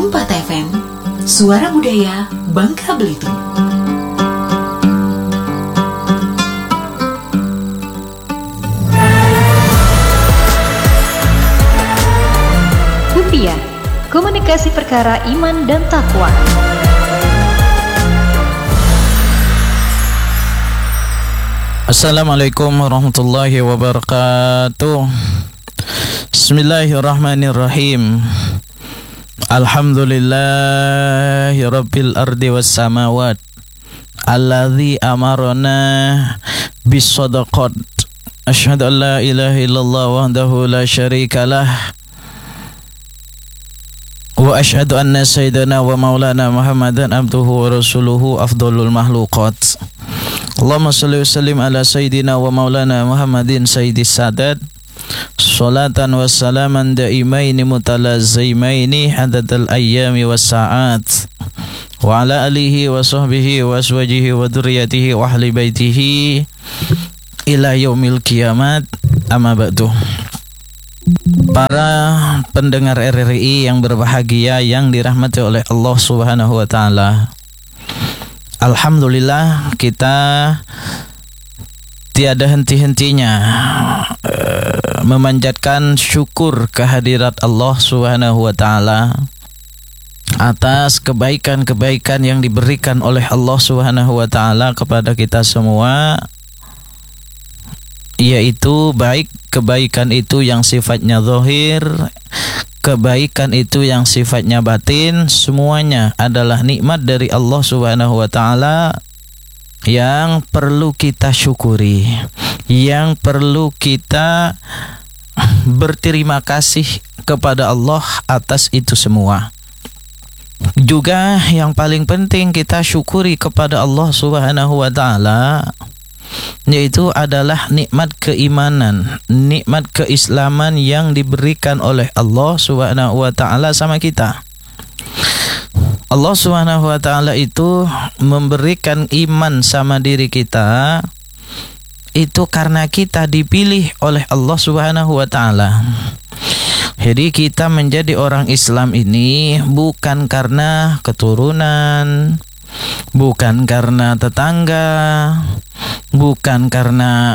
Kompas FM, Suara Budaya Bangka Belitung. Rupiah, komunikasi perkara iman dan takwa. Assalamualaikum warahmatullahi wabarakatuh. Bismillahirrahmanirrahim. Alhamdulillahi rabbil ardi was samawat alladzi amarna bis sadaqat. Asyhadu an la ilaha illallah wahdahu la syarikalah wa asyhadu anna sayyidana wa maulana Muhammadan abduhu wa rasuluhu afdhalul makhluqat. Allahumma salli wa sallim ala sayyidina wa maulana Muhammadin sayyidis sadat. Salatan wa salaman daimaini mutalazzimaini hadadal ayyami was sa'at. Wa ala alihi wa sahbihi wa aswajihi wa dzurriyyatihi wa ahli baitihi ila yaumil kiamat. Amma ba'du. Para pendengar RRI yang berbahagia, yang dirahmati oleh Allah Subhanahu wa taala. Alhamdulillah, kita tiada henti-hentinya memanjatkan syukur kehadirat Allah Subhanahu wa taala atas kebaikan-kebaikan yang diberikan oleh Allah Subhanahu wa taala kepada kita semua, yaitu baik kebaikan itu yang sifatnya zahir, kebaikan itu yang sifatnya batin, semuanya adalah nikmat dari Allah Subhanahu wa taala yang perlu kita syukuri, yang perlu kita berterima kasih kepada Allah atas itu semua. Juga yang paling penting kita syukuri kepada Allah Subhanahu wa taala, yaitu adalah nikmat keimanan, nikmat keislaman yang diberikan oleh Allah Subhanahu wa taala sama kita. Allah Subhanahu wa taala itu memberikan iman sama diri kita itu karena kita dipilih oleh Allah Subhanahu wa taala. Jadi kita menjadi orang Islam ini bukan karena keturunan, bukan karena tetangga, bukan karena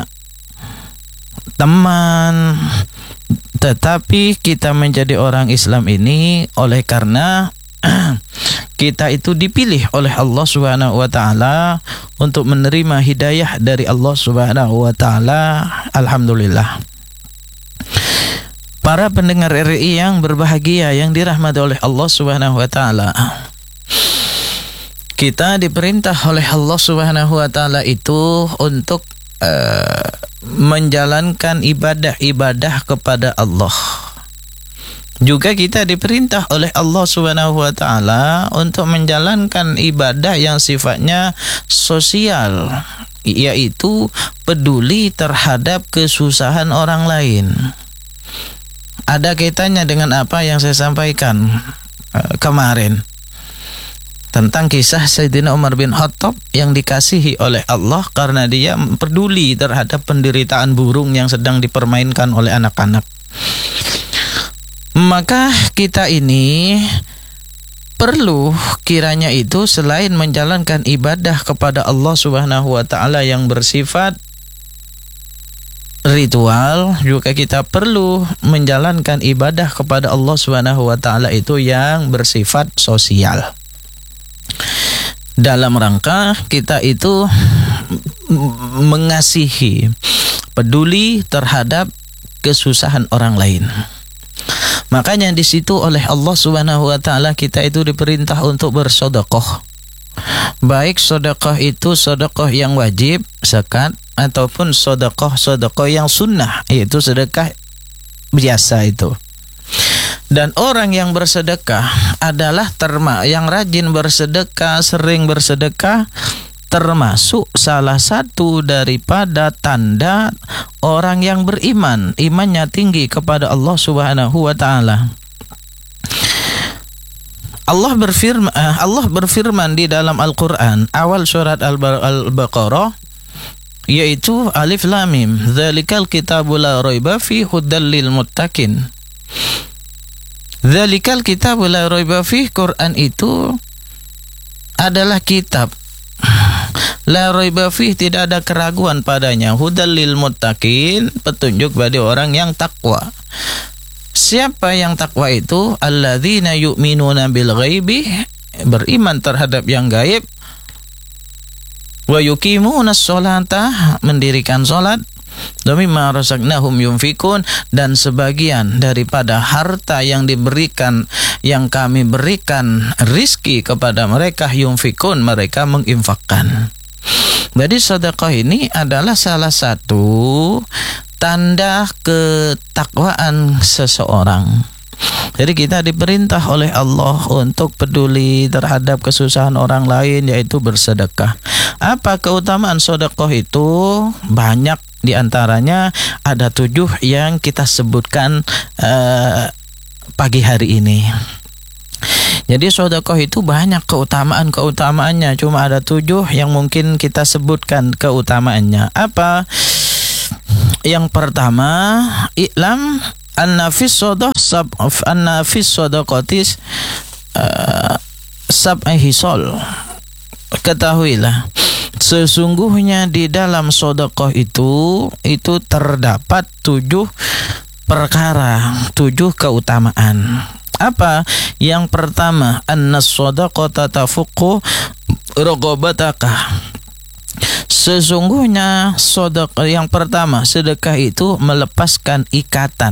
teman, tetapi kita menjadi orang Islam ini oleh karena kita itu dipilih oleh Allah Subhanahu wa taala untuk menerima hidayah dari Allah Subhanahu wa taala. Alhamdulillah. Para pendengar RRI yang berbahagia, yang dirahmati oleh Allah Subhanahu wa taala. Kita diperintah oleh Allah Subhanahu wa taala itu untuk menjalankan ibadah-ibadah kepada Allah. Juga kita diperintah oleh Allah Subhanahu wa taala untuk menjalankan ibadah yang sifatnya sosial, yaitu peduli terhadap kesusahan orang lain. Ada kaitannya dengan apa yang saya sampaikan kemarin tentang kisah Sayyidina Umar bin Khattab yang dikasihi oleh Allah karena dia peduli terhadap penderitaan burung yang sedang dipermainkan oleh anak-anak. Maka kita ini perlu kiranya itu selain menjalankan ibadah kepada Allah Subhanahu wa taala yang bersifat ritual, juga kita perlu menjalankan ibadah kepada Allah Subhanahu wa taala itu yang bersifat sosial. Dalam rangka kita itu mengasihi, peduli terhadap kesusahan orang lain. Makanya di situ oleh Allah Subhanahu wa taala kita itu diperintah untuk bersedekah. Baik sedekah itu sedekah yang wajib, zakat, ataupun sedekah yang sunnah, yaitu sedekah biasa itu. Dan orang yang bersedekah adalah yang rajin bersedekah, sering bersedekah, termasuk salah satu daripada tanda orang yang beriman, imannya tinggi kepada Allah Subhanahu wa taala. Allah berfirman di dalam Al-Qur'an awal surat Al-Baqarah, yaitu Alif Lam Mim, dzalikal kitabu la raiba fi hudal lil muttaqin. Dzalikal kitab la raiba fih, Quran itu adalah kitab la raiba fih, tidak ada keraguan padanya, hudal lil muttaqin, petunjuk bagi orang yang takwa. Siapa yang takwa itu? Alladzina yu'minuna bil ghaibi, beriman terhadap yang gaib, wa yuqimunas sholata, mendirikan salat, wa mimma razaqnahum yunfikun, dan sebagian daripada harta yang diberikan, yang kami berikan rizki kepada mereka, yunfikun, mereka menginfakkan. Jadi sedekah ini adalah salah satu tanda ketakwaan seseorang. Jadi kita diperintah oleh Allah untuk peduli terhadap kesusahan orang lain, yaitu bersedekah. Apa keutamaan sedekah itu? Banyak, diantaranya ada 7 yang kita sebutkan pagi hari ini. Jadi sedekah itu banyak keutamaannya, cuma ada 7 yang mungkin kita sebutkan keutamaannya. Apa? Yang pertama, i'lam anna fis sadaqatis sab'i hisal. Ketahuilah, sesungguhnya di dalam sedekah itu terdapat 7 perkara, 7 keutamaan. Apa? Yang pertama, annas sadaqata tafuqqu raqabataka. Sesungguhnya sedekah, yang pertama, sedekah itu melepaskan ikatan.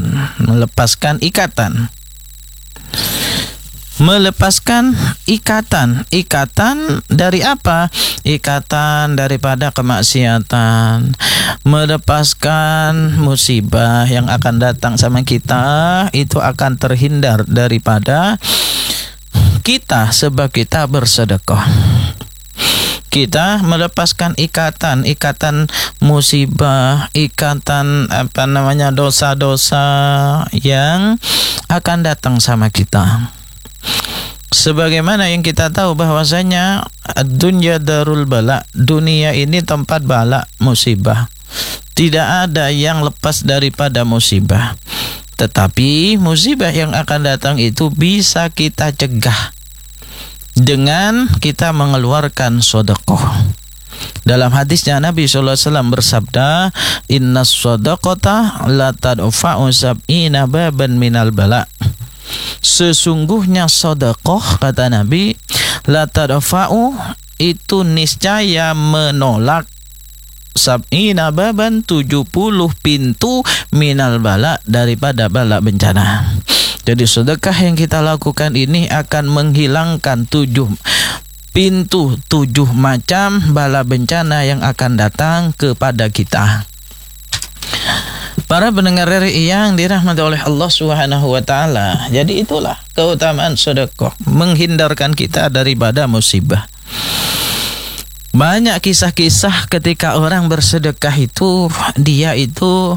Ikatan dari apa? Ikatan daripada kemaksiatan, melepaskan musibah yang akan datang sama kita, itu akan terhindar daripada kita sebab kita bersedekah. Kita melepaskan ikatan musibah, ikatan dosa-dosa yang akan datang sama kita. Sebagaimana yang kita tahu bahwasanya dunya darul bala, dunia ini tempat bala, musibah. Tidak ada yang lepas daripada musibah. Tetapi musibah yang akan datang itu bisa kita cegah dengan kita mengeluarkan sedekah. Dalam hadisnya Nabi SAW bersabda, innas sadaqata la tadfa'u sab'ina baban minal bala. Sesungguhnya sedekah, kata Nabi, la tadfa'u, itu niscaya menolak sab'ina baban, 70 pintu minal bala, daripada bala bencana. Jadi sedekah yang kita lakukan ini akan menghilangkan 7 pintu, 7 macam bala bencana yang akan datang kepada kita. Para pendengar RRI yang dirahmati oleh Allah Subhanahu wa taala. Jadi itulah keutamaan sedekah, menghindarkan kita daripada musibah. Banyak kisah-kisah ketika orang bersedekah itu, dia itu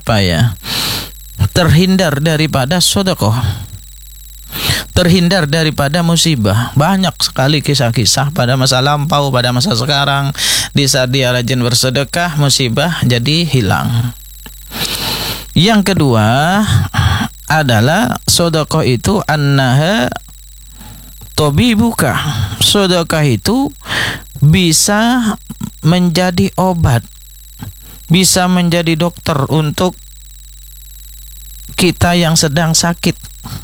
terhindar daripada sedekah, terhindar daripada musibah. Banyak sekali kisah-kisah pada masa lampau, pada masa sekarang. Di saat dia rajin bersedekah, musibah jadi hilang. Yang kedua adalah sedekah itu annaha tabibuka. Sedekah itu bisa menjadi obat, bisa menjadi dokter untuk kita yang sedang sakit.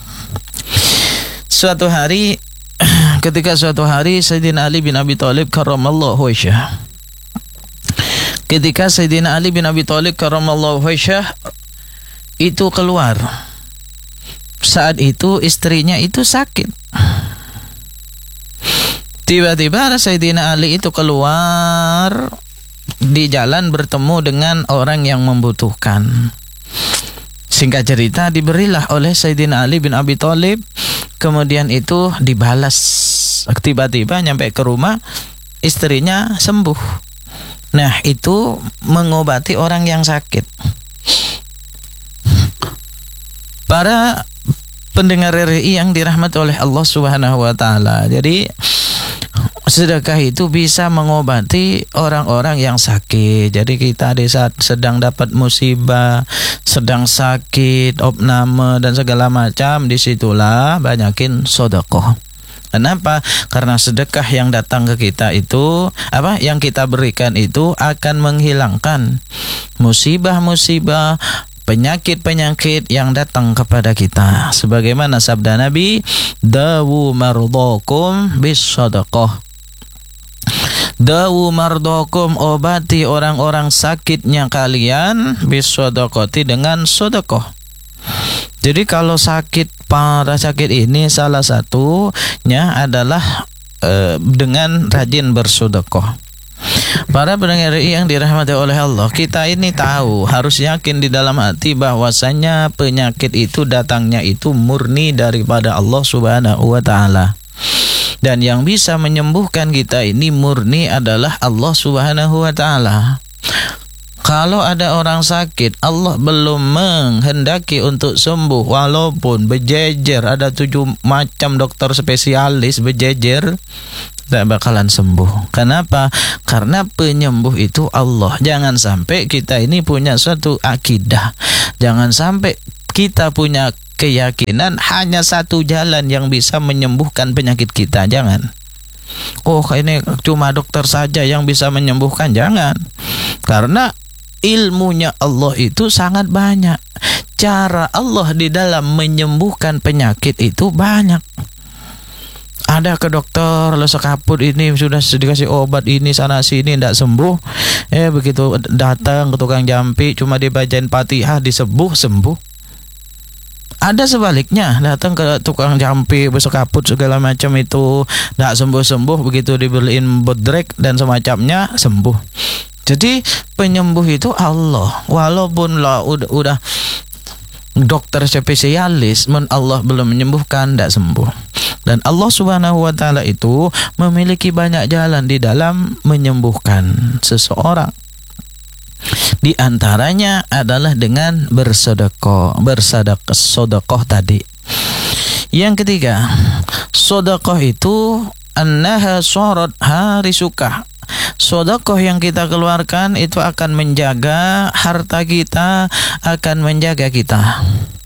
Ketika suatu hari Sayyidina Ali bin Abi Thalib karramallahu wajhah, ketika Sayyidina Ali bin Abi Thalib karramallahu wajhah itu keluar, saat itu istrinya itu sakit. Tiba-tiba Sayyidina Ali itu keluar di jalan, bertemu dengan orang yang membutuhkan. Singkat cerita, diberilah oleh Sayyidina Ali bin Abi Thalib, kemudian itu dibalas. Tiba-tiba nyampe ke rumah, istrinya sembuh. Nah, itu mengobati orang yang sakit. Para pendengar RRI yang dirahmati oleh Allah Subhanahu wa taala. Jadi sedekah itu bisa mengobati orang-orang yang sakit. Jadi kita di saat sedang dapat musibah, sedang sakit, opname dan segala macam, disitulah banyakin sedekah. Kenapa? Karena sedekah yang datang ke kita itu, yang kita berikan itu akan menghilangkan musibah-musibah, penyakit-penyakit yang datang kepada kita. Sebagaimana sabda Nabi, dawu mardokum bis sadaqah. Dawu mardokum, obati orang-orang sakitnya kalian bis sadaqati, dengan sedekah. Jadi kalau pada sakit ini salah satunya adalah dengan rajin bersedekah. Para pendengar yang dirahmati oleh Allah, kita ini tahu, harus yakin di dalam hati bahwasanya penyakit itu datangnya itu murni daripada Allah Subhanahu wa taala. Dan yang bisa menyembuhkan kita ini murni adalah Allah Subhanahu wa taala. Kalau ada orang sakit, Allah belum menghendaki untuk sembuh, walaupun berjejer, ada 7 macam dokter spesialis berjejer, tak bakalan sembuh. Kenapa? Karena penyembuh itu Allah. Jangan sampai kita ini punya suatu akidah, jangan sampai kita punya keyakinan hanya satu jalan yang bisa menyembuhkan penyakit kita. Jangan. Ini cuma dokter saja yang bisa menyembuhkan. Jangan. Karena ilmunya Allah itu sangat banyak. Cara Allah di dalam menyembuhkan penyakit itu banyak. Ada ke dokter, lo sekaput ini sudah dikasih obat ini sana sini tidak sembuh. Begitu datang ke tukang jampi cuma dibacain Fatihah sembuh. Ada sebaliknya, datang ke tukang jampi bersekaput segala macam itu tidak sembuh-sembuh, begitu dibeliin bodrek dan semacamnya sembuh. Jadi penyembuh itu Allah. Walaupun udah dokter spesialis, Allah belum menyembuhkan, tidak sembuh. Dan Allah Subhanahu wa taala itu memiliki banyak jalan di dalam menyembuhkan seseorang. Di antaranya adalah dengan bersedekah tadi. Yang ketiga, sedekah itu annaha syarat harisuka. Sedekah yang kita keluarkan itu akan menjaga harta kita, akan menjaga kita.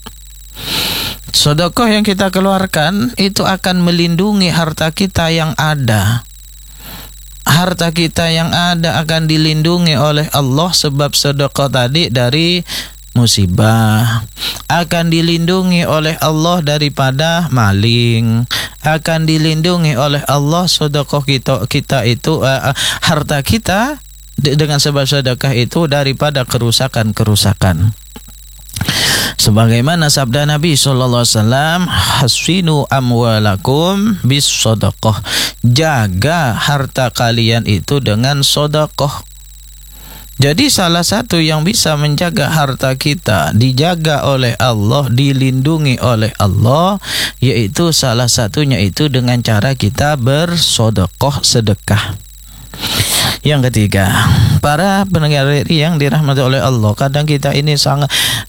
Sedekah yang kita keluarkan itu akan melindungi harta kita yang ada. Harta kita yang ada akan dilindungi oleh Allah, sebab sedekah tadi dari musibah. Akan dilindungi oleh Allah daripada maling. Akan dilindungi oleh Allah sedekah kita itu, harta kita dengan sebab sedekah itu daripada kerusakan-kerusakan. Sebagaimana sabda Nabi sallallahu alaihi wasallam, hasinu amwalakum bis sadaqah. Jaga harta kalian itu dengan sedekah. Jadi salah satu yang bisa menjaga harta kita, dijaga oleh Allah, dilindungi oleh Allah, yaitu salah satunya itu dengan cara kita sedekah. Yang ketiga, para pendengar yang dirahmati oleh Allah, kadang kita ini sangat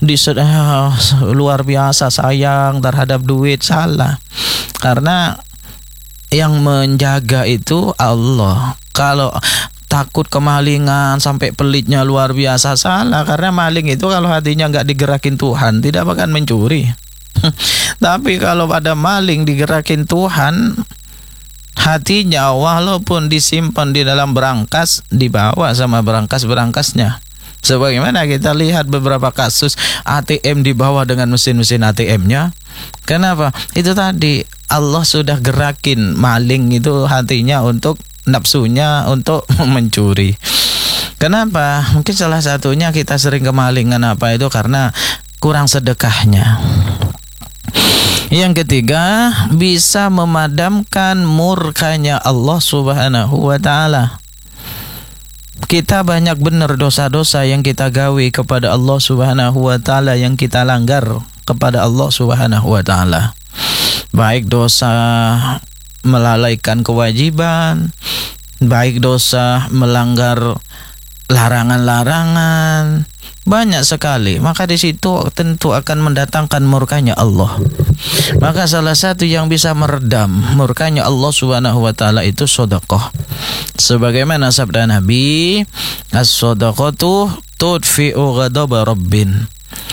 luar biasa sayang terhadap duit. Salah. Karena yang menjaga itu Allah. Kalau takut kemalingan sampai pelitnya luar biasa, salah. Karena maling itu kalau hatinya nggak digerakin Tuhan tidak akan mencuri. Tapi kalau pada maling digerakin Tuhan, hatinya walaupun disimpan di dalam berangkas, dibawa sama berangkas-berangkasnya. Sebagaimana kita lihat beberapa kasus ATM dibawa dengan mesin-mesin ATM-nya. Kenapa? Itu tadi Allah sudah gerakin maling itu hatinya untuk nafsunya untuk mencuri. Kenapa? Mungkin salah satunya kita sering kemalingan itu karena kurang sedekahnya. Yang ketiga, bisa memadamkan murkanya Allah Subhanahu wa taala. Kita banyak benar dosa-dosa yang kita gawe kepada Allah Subhanahu wa taala, yang kita langgar kepada Allah Subhanahu wa taala. Baik dosa melalaikan kewajiban, baik dosa melanggar larangan-larangan, banyak sekali, maka di situ tentu akan mendatangkan murkanya Allah. Maka salah satu yang bisa meredam murkanya Allah Subhanahu wa taala itu sedekah. Sebagaimana sabda Nabi, as-shadaqatu tudfi'u ghadaba rabbin.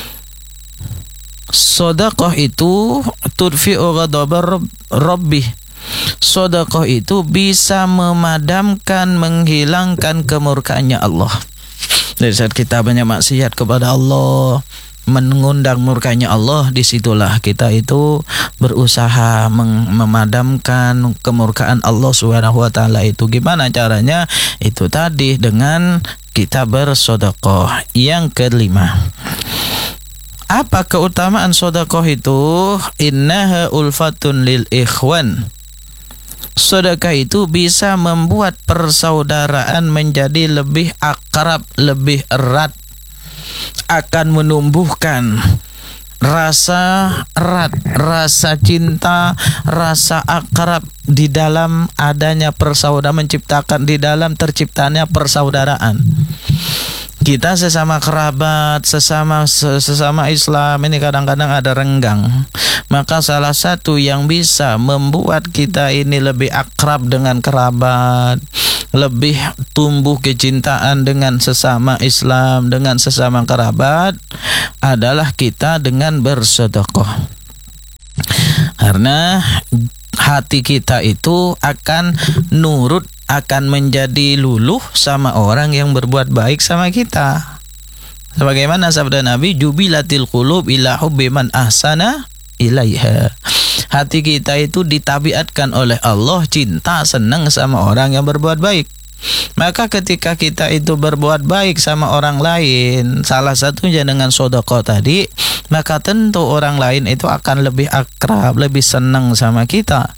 Sedekah itu tudfi'u ghadaba rabbih. Sedekah itu bisa memadamkan, menghilangkan kemurkaannya Allah. Dari saat kita banyak maksiat kepada Allah, mengundang murkanya Allah, disitulah kita itu berusaha memadamkan kemurkaan Allah Subhanahu wa taala itu. Gimana caranya? Itu tadi dengan kita bersedekah. Yang kelima, apa keutamaan sedekah itu? Innaha ulfatun lil ikhwan. Sedekah itu bisa membuat persaudaraan menjadi lebih akrab, lebih erat, akan menumbuhkan rasa erat, rasa cinta, rasa akrab di dalam adanya persaudaraan, menciptakan di dalam terciptanya persaudaraan. Kita sesama kerabat, sesama Islam ini kadang-kadang ada renggang. Maka salah satu yang bisa membuat kita ini lebih akrab dengan kerabat, lebih tumbuh kecintaan dengan sesama Islam, dengan sesama kerabat, adalah kita dengan bersedekah. Karena hati kita itu akan nurut, akan menjadi luluh sama orang yang berbuat baik sama kita. Sebagaimana sabda Nabi, jubilatil qulub ila hubbi man ahsana ilaiha. Hati kita itu ditabiatkan oleh Allah cinta, senang sama orang yang berbuat baik. Maka ketika kita itu berbuat baik sama orang lain, salah satunya dengan sedekah tadi, maka tentu orang lain itu akan lebih akrab, lebih senang sama kita.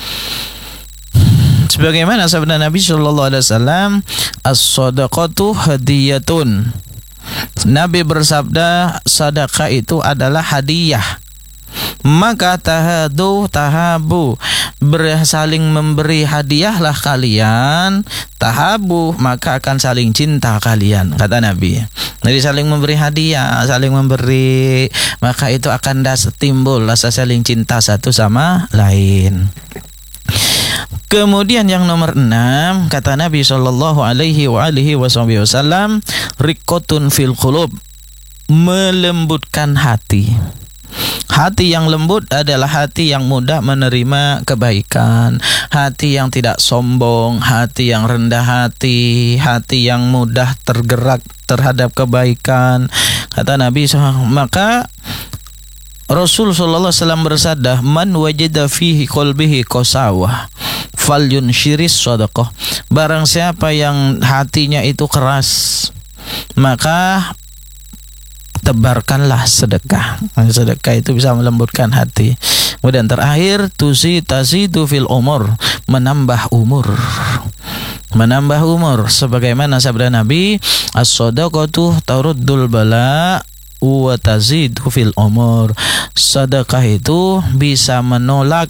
Sebagaimana sabda Nabi sallallahu alaihi wasallam, as-shadaqatu hadiyatun. Nabi bersabda, sedekah itu adalah hadiah. Maka tahabu, saling memberi hadiahlah kalian, tahabu, maka akan saling cinta kalian, kata Nabi. Jadi saling memberi hadiah, saling memberi, maka itu akan timbul rasa saling cinta satu sama lain. Kemudian yang nomor 6, kata Nabi sallallahu alaihi wasallam, riqatun fil qulub, melembutkan hati. Hati yang lembut adalah hati yang mudah menerima kebaikan, hati yang tidak sombong, hati yang rendah hati, hati yang mudah tergerak terhadap kebaikan. Kata Nabi SAW, maka Rasul sallallahu alaihi wasallam bersabda, man wajada fihi qalbihi qasawah falyunshiris shadaqah. Barang siapa yang hatinya itu keras, maka tebarkanlah sedekah. Sedekah itu bisa melembutkan hati. Kemudian terakhir, tazidu fil umur, menambah umur. Menambah umur, sebagaimana sabda Nabi, as-shadaqatu taruddul bala wa tazidu fil umur. Sedekah itu bisa menolak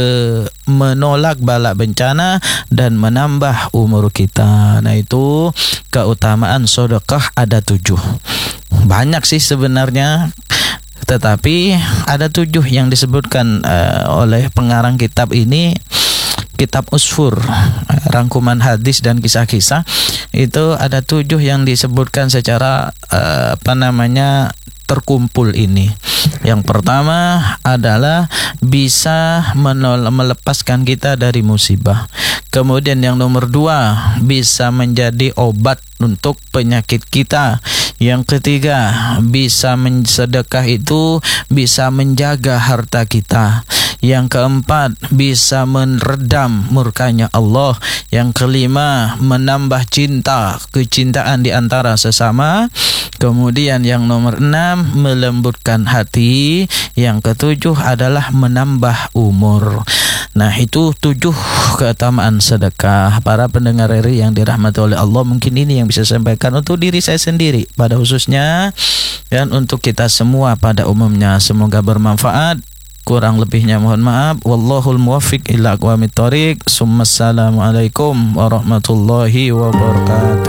bala bencana dan menambah umur kita. Nah, itu keutamaan sedekah ada 7. Banyak sih sebenarnya, tetapi ada 7 yang disebutkan oleh pengarang kitab ini, kitab Usfur, rangkuman hadis dan kisah-kisah. Itu ada 7 yang disebutkan secara terkumpul ini. Yang pertama adalah bisa melepaskan kita dari musibah. Kemudian yang nomor 2, bisa menjadi obat untuk penyakit kita. Yang ketiga, bisa sedekah itu bisa menjaga harta kita. Yang keempat, bisa meredam murkanya Allah. Yang kelima, menambah kecintaan di antara sesama. Kemudian yang nomor 6, melembutkan hati. Yang ketujuh adalah menambah umur. Nah, itu 7 keutamaan sedekah. Para pendengar RRI yang dirahmati oleh Allah, mungkin ini yang bisa saya sampaikan untuk diri saya sendiri pada khususnya, dan untuk kita semua pada umumnya. Semoga bermanfaat. Kurang lebihnya mohon maaf. Wallahul muwaffiq ila aqwamit thoriq. Assalamualaikum warahmatullahi wabarakatuh.